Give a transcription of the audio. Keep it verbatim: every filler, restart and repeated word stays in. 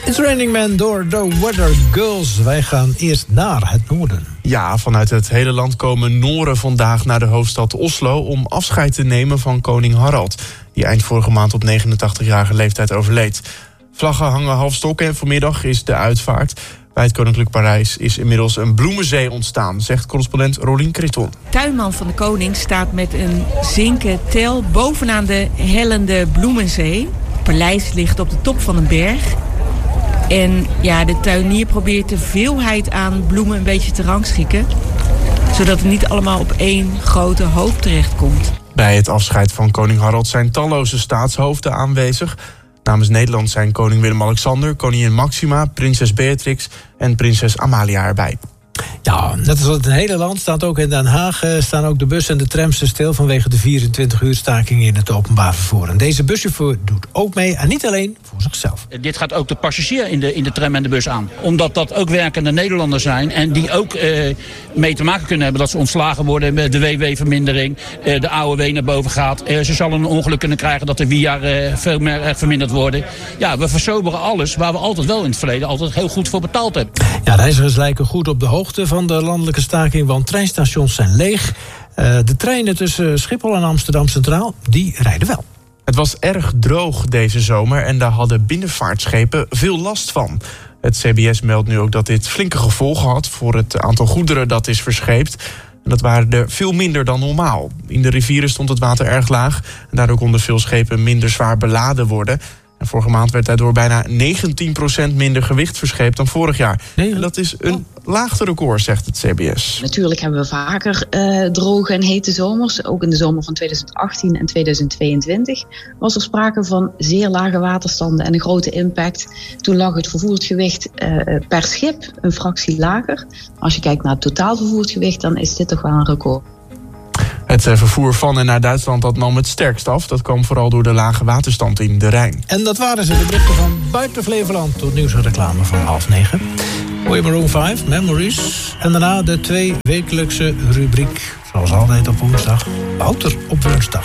It's Raining Man door The Weather Girls. Wij gaan eerst naar het noorden. Ja, vanuit het hele land komen Noren vandaag naar de hoofdstad Oslo om afscheid te nemen van koning Harald, die eind vorige maand op negenentachtigjarige leeftijd overleed. Vlaggen hangen half stok en vanmiddag is de uitvaart. Bij het Koninklijk Parijs is inmiddels een bloemenzee ontstaan, zegt correspondent Rolien Kriton. Tuinman van de koning staat met een zinken tel bovenaan de hellende bloemenzee. Het paleis ligt op de top van een berg. En ja, de tuinier probeert de veelheid aan bloemen een beetje te rangschikken, zodat het niet allemaal op één grote hoop terechtkomt. Bij het afscheid van koning Harald zijn talloze staatshoofden aanwezig. Namens Nederland zijn koning Willem-Alexander, koningin Maxima, prinses Beatrix en prinses Amalia erbij. Ja, net als in het hele land staat ook in Den Haag uh, staan ook de bussen en de trams stil vanwege de vierentwintig uur staking in het openbaar vervoer. En deze buschauffeur doet ook mee en niet alleen voor zichzelf. Dit gaat ook de passagier in de, in de tram en de bus aan. Omdat dat ook werkende Nederlanders zijn en die ook uh, mee te maken kunnen hebben dat ze ontslagen worden met de W W-vermindering, uh, de A O W naar boven gaat. Uh, ze zullen een ongeluk kunnen krijgen dat de W I A uh, veel meer uh, verminderd worden. Ja, we versoberen alles waar we altijd wel in het verleden altijd heel goed voor betaald hebben. Ja, reizigers lijken goed op de hoogte van de landelijke staking, want treinstations zijn leeg. Uh, de treinen tussen Schiphol en Amsterdam Centraal, die rijden wel. Het was erg droog deze zomer en daar hadden binnenvaartschepen veel last van. Het C B S meldt nu ook dat dit flinke gevolgen had voor het aantal goederen dat is verscheept. En dat waren er veel minder dan normaal. In de rivieren stond het water erg laag en daardoor konden veel schepen minder zwaar beladen worden. En vorige maand werd daardoor bijna negentien procent minder gewicht verscheept dan vorig jaar. Nee, en dat is een laagste record, zegt het C B S. Natuurlijk hebben we vaker uh, droge en hete zomers. Ook in de zomer van tweeduizend achttien en tweeduizend tweeëntwintig was er sprake van zeer lage waterstanden en een grote impact. Toen lag het vervoerd gewicht uh, per schip een fractie lager. Als je kijkt naar het totaal vervoerd gewicht, dan is dit toch wel een record. Het vervoer van en naar Duitsland dat nam het sterkst af. Dat kwam vooral door de lage waterstand in de Rijn. En dat waren ze, de berichten van buiten Flevoland. Tot nieuws en reclame van half negen. Hoor je Maroon vijf, Memories. En daarna de twee wekelijkse rubriek. Zoals altijd op woensdag. Wouter op woensdag.